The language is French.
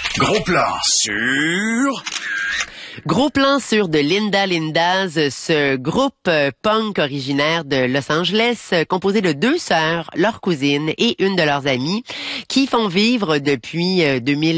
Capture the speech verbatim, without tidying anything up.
Gros plan sur... Gros plan sur de Linda Lindas, ce groupe euh, punk originaire de Los Angeles, euh, composé de deux sœurs, leur cousine et une de leurs amies, qui font vivre depuis euh, deux mille